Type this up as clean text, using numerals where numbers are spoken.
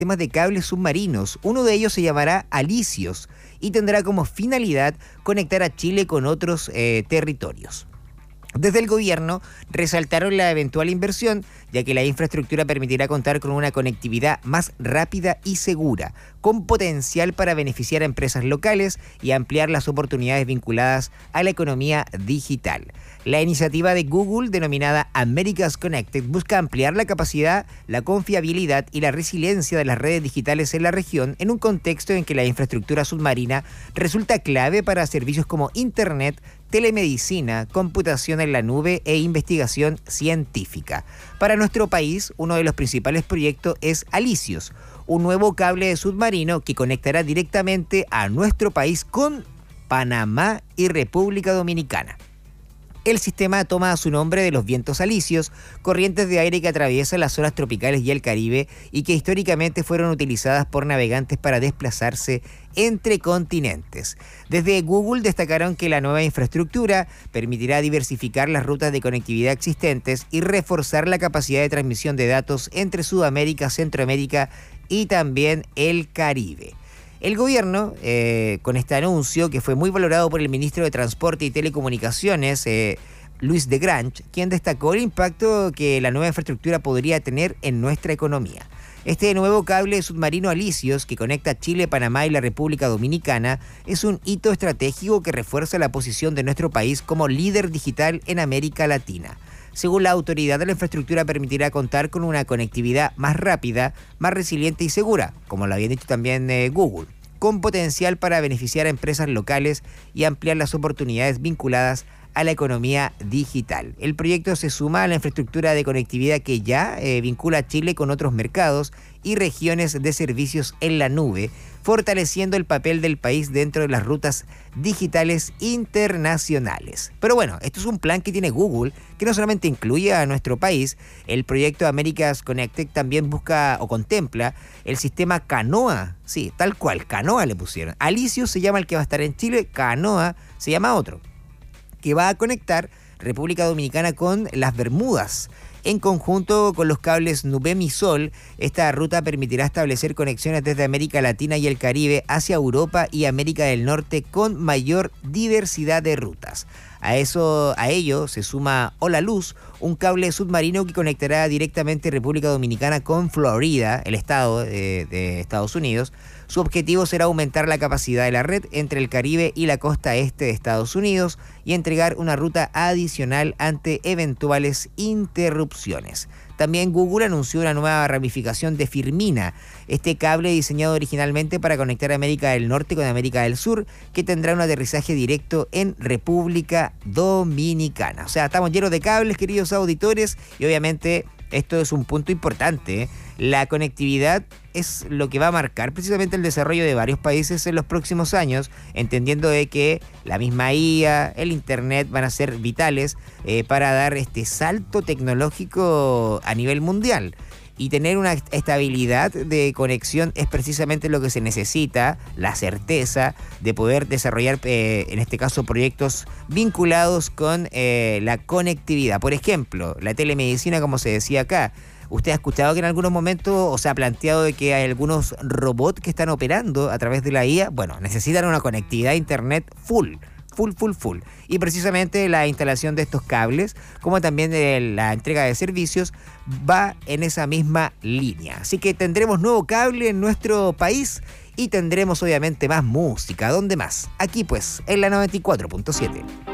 sistemas de cables submarinos. Uno de ellos se llamará Alicios y tendrá como finalidad conectar a Chile con otros territorios. Desde el gobierno resaltaron la eventual inversión, ya que la infraestructura permitirá contar con una conectividad más rápida y segura, con potencial para beneficiar a empresas locales y ampliar las oportunidades vinculadas a la economía digital. La iniciativa de Google, denominada America's Connected, busca ampliar la capacidad, la confiabilidad y la resiliencia de las redes digitales en la región, en un contexto en que la infraestructura submarina resulta clave para servicios como Internet, telemedicina, computación en la nube e investigación científica. Para nuestro país, uno de los principales proyectos es Alicios, un nuevo cable submarino que conectará directamente a nuestro país con Panamá y República Dominicana. El sistema toma su nombre de los vientos alisios, corrientes de aire que atraviesan las zonas tropicales y el Caribe y que históricamente fueron utilizadas por navegantes para desplazarse entre continentes. Desde Google destacaron que la nueva infraestructura permitirá diversificar las rutas de conectividad existentes y reforzar la capacidad de transmisión de datos entre Sudamérica, Centroamérica y también el Caribe. El gobierno, con este anuncio, que fue muy valorado por el ministro de Transporte y Telecomunicaciones, Luis de Grange, quien destacó el impacto que la nueva infraestructura podría tener en nuestra economía. Este nuevo cable submarino Alicios, que conecta Chile, Panamá y la República Dominicana, es un hito estratégico que refuerza la posición de nuestro país como líder digital en América Latina. Según la autoridad, la infraestructura permitirá contar con una conectividad más rápida, más resiliente y segura, como lo había dicho también Google, con potencial para beneficiar a empresas locales y ampliar las oportunidades vinculadas a la economía digital. El proyecto se suma a la infraestructura de conectividad que ya vincula a Chile con otros mercados y regiones de servicios en la nube, fortaleciendo el papel del país dentro de las rutas digitales internacionales. Pero bueno, esto es un plan que tiene Google, que no solamente incluye a nuestro país. El proyecto America's Connected también busca o contempla el sistema Canoa. Sí, tal cual, Canoa le pusieron. Alicios se llama el que va a estar en Chile, Canoa se llama otro, que va a conectar República Dominicana con las Bermudas. En conjunto con los cables Nubem y Sol, esta ruta permitirá establecer conexiones desde América Latina y el Caribe hacia Europa y América del Norte con mayor diversidad de rutas. A ello se suma Hola Luz, un cable submarino que conectará directamente República Dominicana con Florida, el estado de Estados Unidos. Su objetivo será aumentar la capacidad de la red entre el Caribe y la costa este de Estados Unidos y entregar una ruta adicional ante eventuales interrupciones. También Google anunció una nueva ramificación de Firmina, este cable diseñado originalmente para conectar América del Norte con América del Sur, que tendrá un aterrizaje directo en República Dominicana. O sea, estamos llenos de cables, queridos auditores, y obviamente esto es un punto importante. La conectividad es lo que va a marcar precisamente el desarrollo de varios países en los próximos años, entendiendo de que la misma IA, el Internet van a ser vitales para dar este salto tecnológico a nivel mundial. Y tener una estabilidad de conexión es precisamente lo que se necesita, la certeza de poder desarrollar, en este caso, proyectos vinculados con la conectividad. Por ejemplo, la telemedicina, como se decía acá. ¿Usted ha escuchado que en algunos momentos o se ha planteado de que hay algunos robots que están operando a través de la IA? Bueno, necesitan una conectividad a Internet full. Y precisamente la instalación de estos cables, como también de la entrega de servicios, va en esa misma línea. Así que tendremos nuevo cable en nuestro país y tendremos obviamente más música. ¿Dónde más? Aquí pues, en la 94.7.